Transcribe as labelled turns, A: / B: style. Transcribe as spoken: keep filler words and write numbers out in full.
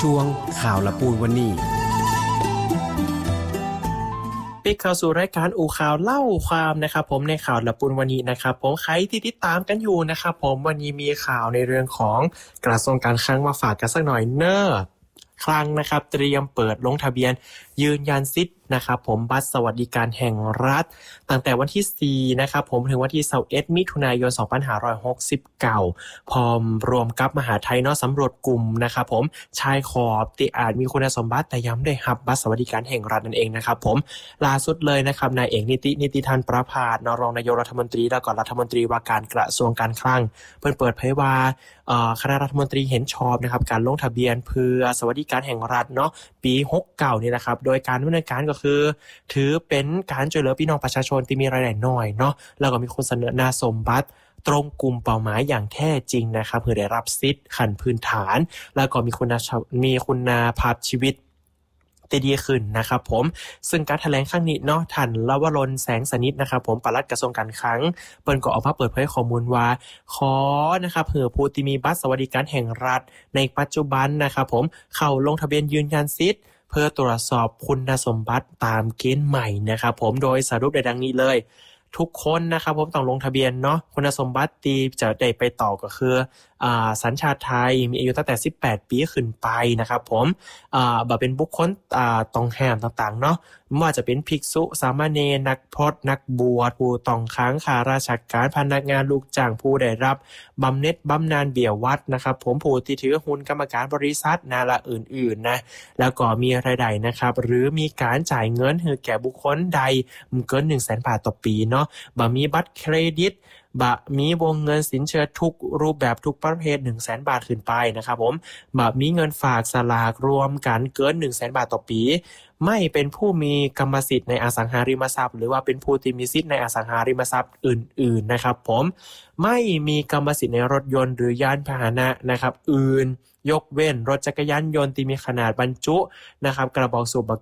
A: ช่วงข่าวละปูนวันนี้
B: ปิดข่าวสู่รายการอูข่าวเล่าความนะครับผมในข่าวละปุนวันนี้นะครับผมใครที่ติดตามกันอยู่นะครับผมวันนี้มีข่าวในเรื่องของกระทรวงการคลังมาฝากกันสักหน่อยเนอะคลังนะครับเตรียมเปิดลงทะเบียนยืนยันสิทธิ์นะครับผมบัตรสวัสดิการแห่งรัฐตั้งแต่วันที่สี่นะครับผมถึงวันที่ยี่สิบเอ็ดมิถุนายนสองพันห้าร้อยหกสิบเก้าพร้อมรวมกับมหาไทยเนาะสำรวจกลุ่มนะครับผมชายขอบที่อาจมีคุณสมบัติแต่ย้ำได้รับบัตรสวัสดิการแห่งรัฐนั่นเองนะครับผมล่าสุดเลยนะครับนายเอกนิตินิติธันประภาสรองนายกรัฐมนตรีและก็รัฐมนตรีว่าการกระทรวงการคลังเพิ่นเปิดเผยว่าคณะรัฐมนตรีเห็นชอบนะครับการลงทะเบียนเพื่อสวัสดิการแห่งรัฐเนาะปีหกสิบเก้านี่นะครับโดยการดำเนินการก็คือถือเป็นการช่วยเหลือพี่น้องประชาชนที่มีรายได้น้อยเนาะแล้วก็มีคนเสนอหน้าสมบัติตรงกลุ่มเป้าหมายอย่างแท้จริงนะครับเพื่อได้รับสิทธิ์ขั้นพื้นฐานแล้วก็มีคุณมีคุณภาพชีวิตดีขึ้นนะครับผมซึ่งการแถลงครั้งนี้เนาะท่านลวรนแสงสนิทนะครับผมปลัดกระทรวงการคลังเปิ้นก็ออกมาเปิดเผยข้อมูลว่าขอนะครับเพื่อผู้ที่มีบัตรสวัสดิการแห่งรัฐในปัจจุบันนะครับผมเข้าลงทะเบียนยืนยันสิทธิ์เพื่อตรวจสอบคุณสมบัติตามเกณฑ์ใหม่นะครับผมโดยสรุปได้ดังนี้เลยทุกคนนะครับผมต้องลงทะเบียนเนาะคุณสมบัติที่จะได้ไปต่อก็คืออ่าสัญชาติไทยมีอายุตั้งแต่สิบแปดปีขึ้นไปนะครับผมอ่าบ่เป็นบุคคลอ่าต้องห้ามต่างๆเนาะไม่ว่าจะเป็นภิกษุสามเณรนักพรตนักบวชผู้ต้องขังข้าราชการพนักงานลูกจ้างผู้ได้รับบำเหน็จบำนาญเบี้ยวัดนะครับผมผู้ที่ถือหุ้นกรรมการบริษัทนาละอื่นๆนะแล้วก็มีรายได้นะครับหรือมีการจ่ายเงินให้แก่บุคคลใดเกิน หนึ่งแสน บาทต่อปีเนาะบ่มีบัตรเครดิตบะมีวงเงินสินเชื่อทุกรูปแบบทุกประเภท หนึ่งแสน บาทขึ้นไปนะครับผมบะมีเงินฝากสลากรวมกันเกิน หนึ่งแสน บาทต่อปีไม่เป็นผู้มีกรรมสิทธิ์ในอสังหาริมทรัพย์หรือว่าเป็นผู้ที่มีสิทธิ์ในอสังหาริมทรัพย์อื่นๆนะครับผมไม่มีกรรมสิทธิ์ในรถยนต์หรือยานพาหนะนะครับอื่นยกเว้นรถจักรยานยนต์ที่มีขนาดบรรจุนะครับกระบอกสูบ